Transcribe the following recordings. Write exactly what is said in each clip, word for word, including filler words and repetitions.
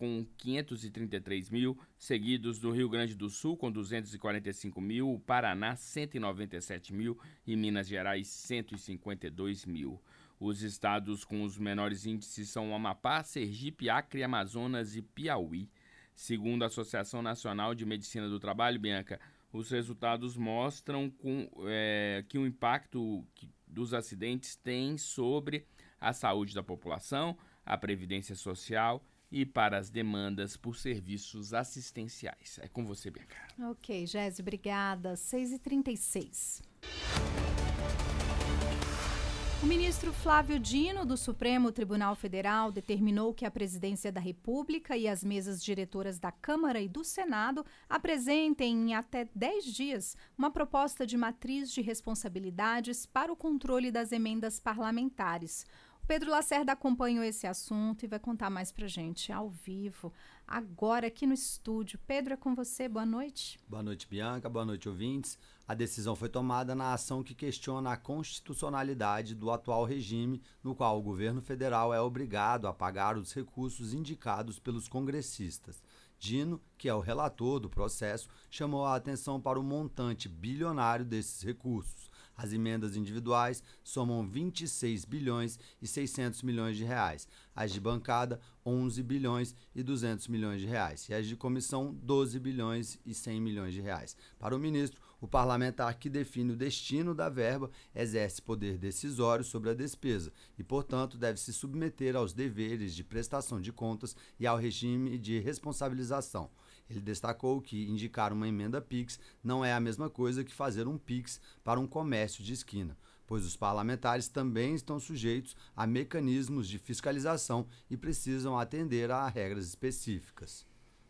com quinhentos e trinta e três mil, seguidos do Rio Grande do Sul com duzentos e quarenta e cinco mil, Paraná cento e noventa e sete mil e Minas Gerais cento e cinquenta e dois mil. Os estados com os menores índices são Amapá, Sergipe, Acre, Amazonas e Piauí. Segundo a Associação Nacional de Medicina do Trabalho, Bianca, os resultados mostram com, é, que o impacto que, dos acidentes tem sobre a saúde da população, a previdência social e para as demandas por serviços assistenciais. É com você, Bianca. Ok, Gési, obrigada. seis e trinta e seis. O ministro Flávio Dino, do Supremo Tribunal Federal, determinou que a Presidência da República e as mesas diretoras da Câmara e do Senado apresentem em até dez dias uma proposta de matriz de responsabilidades para o controle das emendas parlamentares. O Pedro Lacerda acompanhou esse assunto e vai contar mais pra gente ao vivo, agora aqui no estúdio. Pedro, é com você, boa noite. Boa noite, Bianca, boa noite, ouvintes. A decisão foi tomada na ação que questiona a constitucionalidade do atual regime, no qual o governo federal é obrigado a pagar os recursos indicados pelos congressistas. Dino, que é o relator do processo, chamou a atenção para o montante bilionário desses recursos. As emendas individuais somam vinte e seis bilhões e seiscentos milhões de reais, as de bancada onze bilhões e duzentos milhões de reais e as de comissão doze bilhões e cem milhões de reais. Para o ministro, o parlamentar que define o destino da verba exerce poder decisório sobre a despesa e, portanto, deve se submeter aos deveres de prestação de contas e ao regime de responsabilização. Ele destacou que indicar uma emenda Pix não é a mesma coisa que fazer um Pix para um comércio de esquina, pois os parlamentares também estão sujeitos a mecanismos de fiscalização e precisam atender a regras específicas.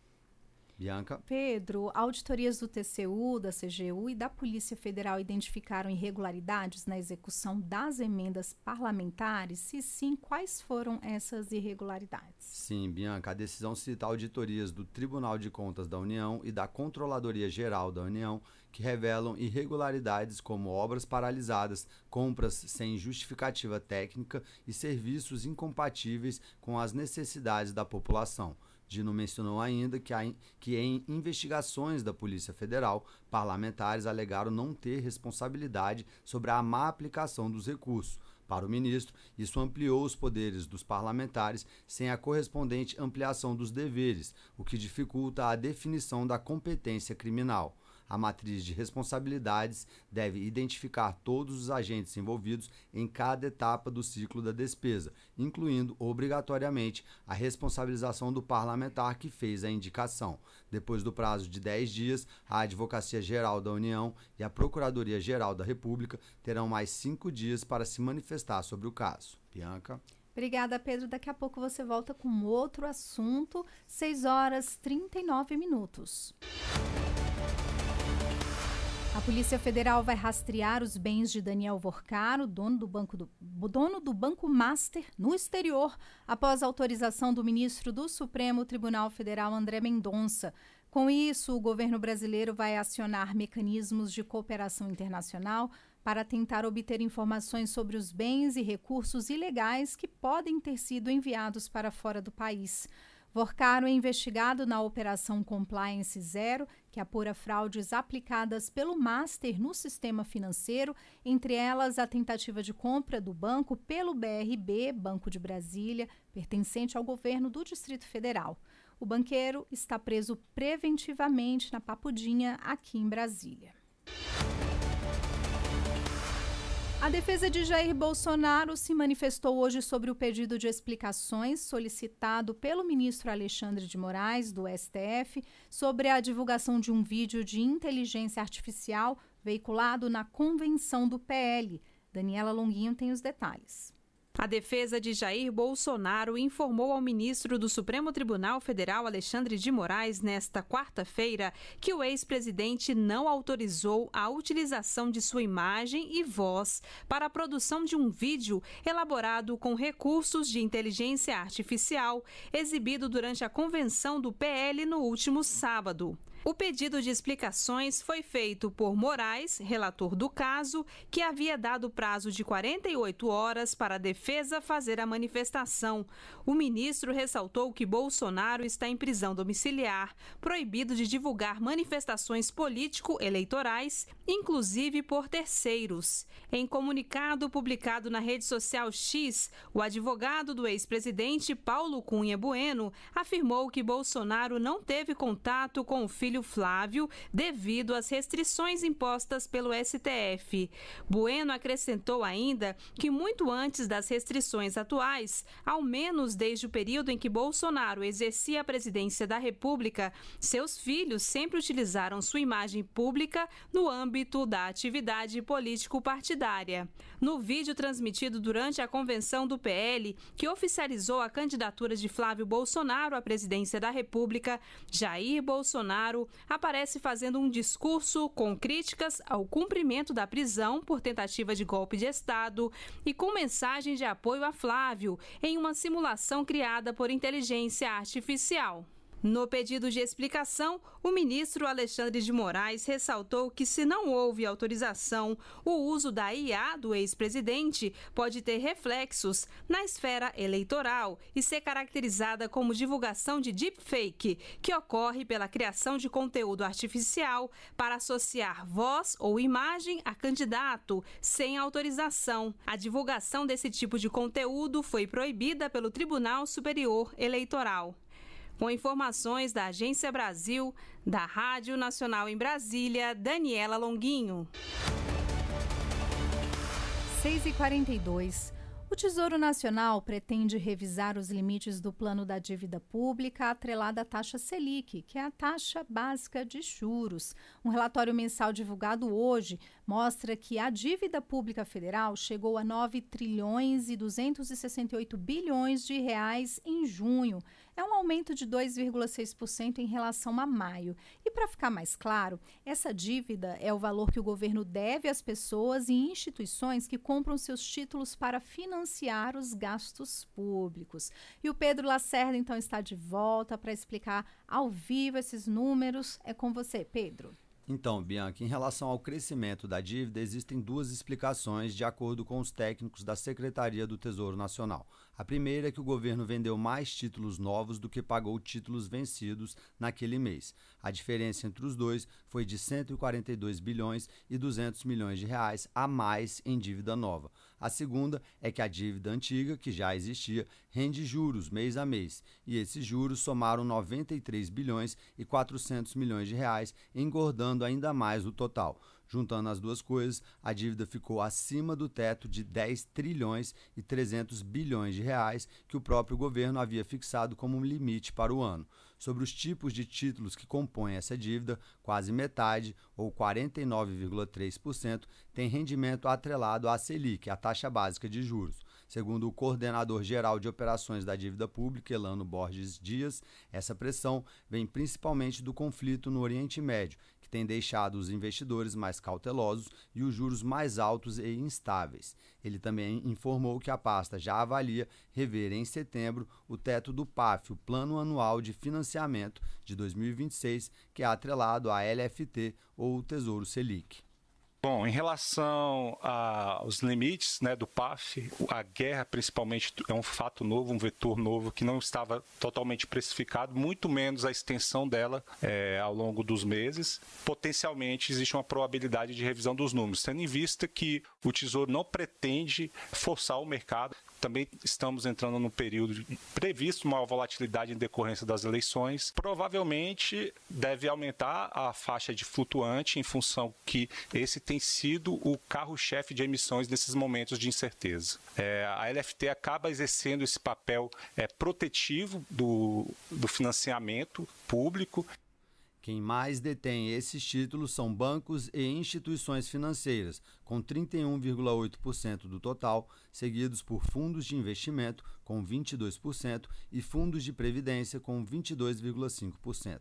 Bianca. Pedro, auditorias do T C U, da C G U e da Polícia Federal identificaram irregularidades na execução das emendas parlamentares? Se sim, quais foram essas irregularidades? Sim, Bianca, a decisão cita auditorias do Tribunal de Contas da União e da Controladoria Geral da União que revelam irregularidades como obras paralisadas, compras sem justificativa técnica e serviços incompatíveis com as necessidades da população. Dino mencionou ainda que, há, que em investigações da Polícia Federal, parlamentares alegaram não ter responsabilidade sobre a má aplicação dos recursos. Para o ministro, isso ampliou os poderes dos parlamentares sem a correspondente ampliação dos deveres, o que dificulta a definição da competência criminal. A matriz de responsabilidades deve identificar todos os agentes envolvidos em cada etapa do ciclo da despesa, incluindo obrigatoriamente a responsabilização do parlamentar que fez a indicação. Depois do prazo de dez dias, a Advocacia Geral da União e a Procuradoria Geral da República terão mais cinco dias para se manifestar sobre o caso. Bianca. Obrigada, Pedro. Daqui a pouco você volta com outro assunto. seis horas e trinta e nove minutos. A Polícia Federal vai rastrear os bens de Daniel Vorcaro, dono do Banco, do, dono do Banco Master, no exterior, após autorização do ministro do Supremo Tribunal Federal, André Mendonça. Com isso, o governo brasileiro vai acionar mecanismos de cooperação internacional para tentar obter informações sobre os bens e recursos ilegais que podem ter sido enviados para fora do país. Vorcaro é investigado na Operação Compliance Zero, que apura fraudes aplicadas pelo Master no sistema financeiro, entre elas a tentativa de compra do banco pelo B R B, Banco de Brasília, pertencente ao governo do Distrito Federal. O banqueiro está preso preventivamente na Papudinha, aqui em Brasília. A defesa de Jair Bolsonaro se manifestou hoje sobre o pedido de explicações solicitado pelo ministro Alexandre de Moraes, do S T F, sobre a divulgação de um vídeo de inteligência artificial veiculado na convenção do P L. Daniela Longuinho tem os detalhes. A defesa de Jair Bolsonaro informou ao ministro do Supremo Tribunal Federal, Alexandre de Moraes, nesta quarta-feira, que o ex-presidente não autorizou a utilização de sua imagem e voz para a produção de um vídeo elaborado com recursos de inteligência artificial, exibido durante a convenção do P L no último sábado. O pedido de explicações foi feito por Moraes, relator do caso, que havia dado prazo de quarenta e oito horas para a defesa fazer a manifestação. O ministro ressaltou que Bolsonaro está em prisão domiciliar, proibido de divulgar manifestações político-eleitorais, inclusive por terceiros. Em comunicado publicado na rede social X, o advogado do ex-presidente Paulo Cunha Bueno afirmou que Bolsonaro não teve contato com o filho Flávio devido às restrições impostas pelo S T F. Bueno acrescentou ainda que muito antes das restrições atuais, ao menos desde o período em que Bolsonaro exercia a presidência da República, seus filhos sempre utilizaram sua imagem pública no âmbito da atividade político-partidária. No vídeo transmitido durante a convenção do P L, que oficializou a candidatura de Flávio Bolsonaro à presidência da República, Jair Bolsonaro aparece fazendo um discurso com críticas ao cumprimento da prisão por tentativa de golpe de Estado e com mensagem de apoio a Flávio em uma simulação criada por inteligência artificial. No pedido de explicação, o ministro Alexandre de Moraes ressaltou que, se não houve autorização, o uso da I A do ex-presidente pode ter reflexos na esfera eleitoral e ser caracterizada como divulgação de deepfake, que ocorre pela criação de conteúdo artificial para associar voz ou imagem a candidato sem autorização. A divulgação desse tipo de conteúdo foi proibida pelo Tribunal Superior Eleitoral. Com informações da Agência Brasil, da Rádio Nacional em Brasília, Daniela Longuinho. seis e quarenta e dois. O Tesouro Nacional pretende revisar os limites do plano da dívida pública atrelada à taxa Selic, que é a taxa básica de juros. Um relatório mensal divulgado hoje mostra que a dívida pública federal chegou a nove trilhões e duzentos e sessenta e oito bilhões de reais em junho. É um aumento de dois vírgula seis por cento em relação a maio. E para ficar mais claro, essa dívida é o valor que o governo deve às pessoas e instituições que compram seus títulos para financiar os gastos públicos. E o Pedro Lacerda, então, está de volta para explicar ao vivo esses números. É com você, Pedro. Então, Bianca, em relação ao crescimento da dívida, existem duas explicações de acordo com os técnicos da Secretaria do Tesouro Nacional. A primeira é que o governo vendeu mais títulos novos do que pagou títulos vencidos naquele mês. A diferença entre os dois foi de cento e quarenta e dois bilhões e duzentos milhões de reais a mais em dívida nova. A segunda é que a dívida antiga, que já existia, rende juros mês a mês, e esses juros somaram noventa e três bilhões e quatrocentos milhões de reais, engordando ainda mais o total. Juntando as duas coisas, a dívida ficou acima do teto de dez trilhões e trezentos bilhões de reais que o próprio governo havia fixado como um limite para o ano. Sobre os tipos de títulos que compõem essa dívida, quase metade, ou quarenta e nove vírgula três por cento, tem rendimento atrelado à Selic, a taxa básica de juros. Segundo o coordenador-geral de operações da dívida pública, Elano Borges Dias, essa pressão vem principalmente do conflito no Oriente Médio, que tem deixado os investidores mais cautelosos e os juros mais altos e instáveis. Ele também informou que a pasta já avalia rever em setembro o teto do P A F, o Plano Anual de Financiamento de dois mil e vinte e seis, que é atrelado à L F T ou o Tesouro Selic. Bom, em relação aos limites, né, do P A F, a guerra principalmente é um fato novo, um vetor novo que não estava totalmente precificado, muito menos a extensão dela é, ao longo dos meses. Potencialmente existe uma probabilidade de revisão dos números, tendo em vista que o Tesouro não pretende forçar o mercado. Também estamos entrando num período previsto uma volatilidade em decorrência das eleições. Provavelmente deve aumentar a faixa de flutuante em função que esse tem sido o carro-chefe de emissões nesses momentos de incerteza. É, a L F T acaba exercendo esse papel é, protetivo do, do financiamento público. Quem mais detém esses títulos são bancos e instituições financeiras, com trinta e um vírgula oito por cento do total, seguidos por fundos de investimento, com vinte e dois por cento, e fundos de previdência, com vinte e dois vírgula cinco por cento.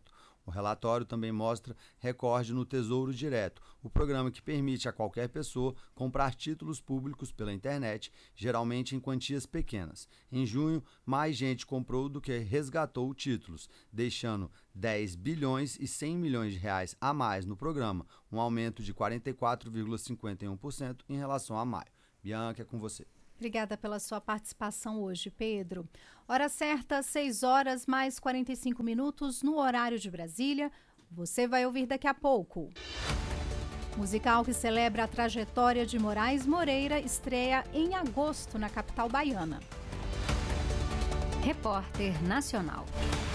O relatório também mostra recorde no Tesouro Direto, o programa que permite a qualquer pessoa comprar títulos públicos pela internet, geralmente em quantias pequenas. Em junho, mais gente comprou do que resgatou títulos, deixando dez bilhões e cem milhões de reais a mais no programa, um aumento de quarenta e quatro vírgula cinquenta e um por cento em relação a maio. Bianca, é com você. Obrigada pela sua participação hoje, Pedro. Hora certa, seis horas mais quarenta e cinco minutos no horário de Brasília. Você vai ouvir daqui a pouco. Musical que celebra a trajetória de Moraes Moreira estreia em agosto na capital baiana. Repórter Nacional.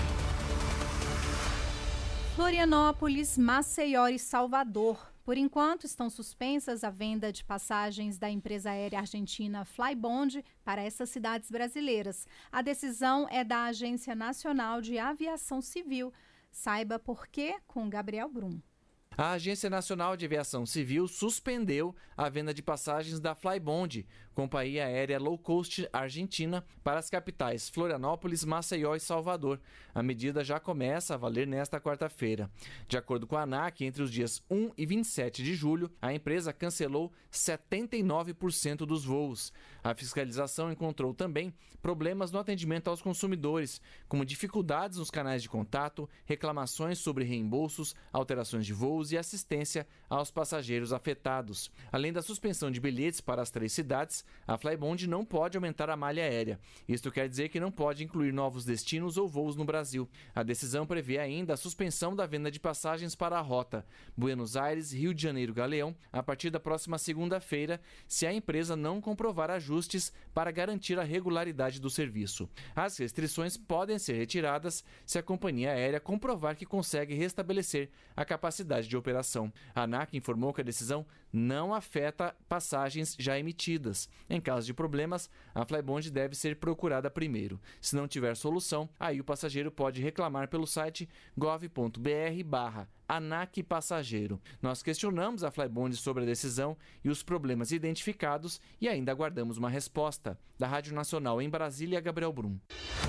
Florianópolis, Maceió e Salvador. Por enquanto, estão suspensas a venda de passagens da empresa aérea argentina Flybond para essas cidades brasileiras. A decisão é da Agência Nacional de Aviação Civil. Saiba por quê com Gabriel Brum. A Agência Nacional de Aviação Civil suspendeu a venda de passagens da Flybond, companhia aérea low cost argentina, para as capitais Florianópolis, Maceió e Salvador. A medida já começa a valer nesta quarta-feira. De acordo com a ANAC, entre os dias um e vinte e sete de julho, a empresa cancelou setenta e nove por cento dos voos. A fiscalização encontrou também problemas no atendimento aos consumidores, como dificuldades nos canais de contato, reclamações sobre reembolsos, alterações de voos e assistência aos passageiros afetados. Além da suspensão de bilhetes para as três cidades, a Flybond não pode aumentar a malha aérea. Isto quer dizer que não pode incluir novos destinos ou voos no Brasil. A decisão prevê ainda a suspensão da venda de passagens para a rota Buenos Aires, Rio de Janeiro, Galeão, a partir da próxima segunda-feira, se a empresa não comprovar ajustes para garantir a regularidade do serviço. As restrições podem ser retiradas se a companhia aérea comprovar que consegue restabelecer a capacidade de operação. A ANAC informou que a decisão não afeta passagens já emitidas. Em caso de problemas, a Flybond deve ser procurada primeiro. Se não tiver solução, aí o passageiro pode reclamar pelo site gov ponto br barra ANAC Passageiro. Nós questionamos a Flybond sobre a decisão e os problemas identificados e ainda aguardamos uma resposta. Da Rádio Nacional em Brasília, Gabriel Brum.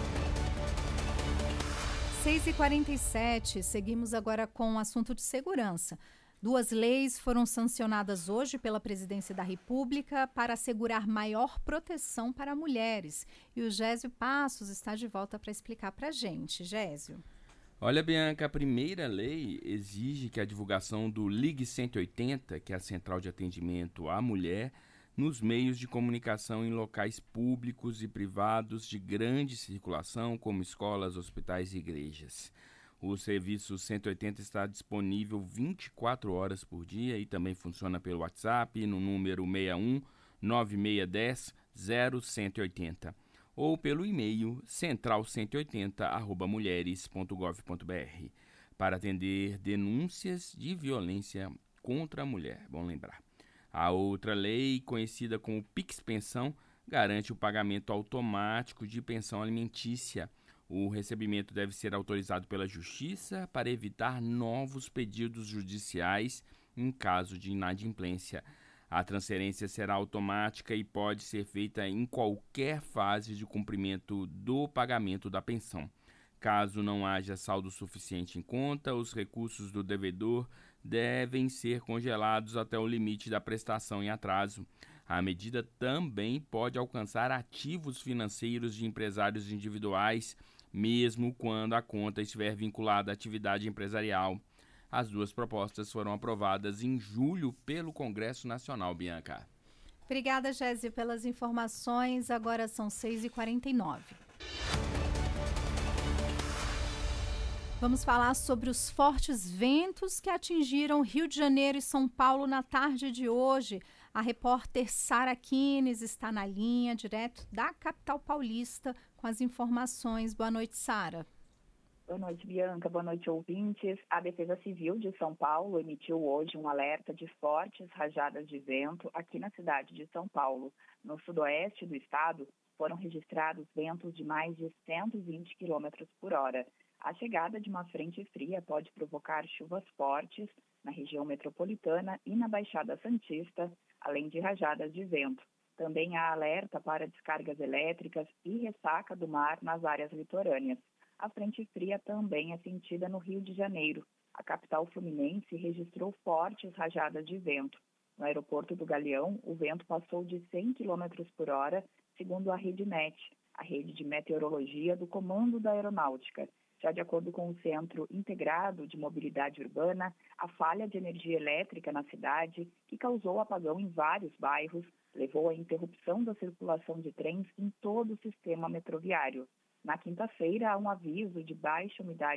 seis e quarenta e sete, seguimos agora com o assunto de segurança. Duas leis foram sancionadas hoje pela Presidência da República para assegurar maior proteção para mulheres. E o Gésio Passos está de volta para explicar para a gente. Gésio. Olha, Bianca, a primeira lei exige que a divulgação do Ligue cento e oitenta, que é a central de atendimento à mulher, nos meios de comunicação em locais públicos e privados de grande circulação, como escolas, hospitais e igrejas. O serviço cento e oitenta está disponível vinte e quatro horas por dia e também funciona pelo WhatsApp no número seis um nove seis um zero zero um zero oito zero ou pelo e-mail central cento e oitenta arroba mulheres ponto gov ponto br para atender denúncias de violência contra a mulher. Bom lembrar. A outra lei, conhecida como Pix Pensão, garante o pagamento automático de pensão alimentícia. O recebimento deve ser autorizado pela Justiça para evitar novos pedidos judiciais em caso de inadimplência. A transferência será automática e pode ser feita em qualquer fase de cumprimento do pagamento da pensão. Caso não haja saldo suficiente em conta, os recursos do devedor devem ser congelados até o limite da prestação em atraso. A medida também pode alcançar ativos financeiros de empresários individuais, mesmo quando a conta estiver vinculada à atividade empresarial. As duas propostas foram aprovadas em julho pelo Congresso Nacional, Bianca. Obrigada, Gésio, pelas informações. Agora são seis e quarenta e nove. Vamos falar sobre os fortes ventos que atingiram Rio de Janeiro e São Paulo na tarde de hoje. A repórter Sara Kines está na linha, direto da capital paulista, com as informações. Boa noite, Sara. Boa noite, Bianca. Boa noite, ouvintes. A Defesa Civil de São Paulo emitiu hoje um alerta de fortes rajadas de vento aqui na cidade de São Paulo. No sudoeste do estado, foram registrados ventos de mais de cento e vinte quilômetros por hora. A chegada de uma frente fria pode provocar chuvas fortes na região metropolitana e na Baixada Santista, além de rajadas de vento. Também há alerta para descargas elétricas e ressaca do mar nas áreas litorâneas. A frente fria também é sentida no Rio de Janeiro. A capital fluminense registrou fortes rajadas de vento. No aeroporto do Galeão, o vento passou de cem quilômetros por hora, segundo a RedeMet, a rede de meteorologia do Comando da Aeronáutica. Já de acordo com o Centro Integrado de Mobilidade Urbana, a falha de energia elétrica na cidade, que causou apagão em vários bairros, levou à interrupção da circulação de trens em todo o sistema metroviário. Na quinta-feira, há um aviso de baixa umidade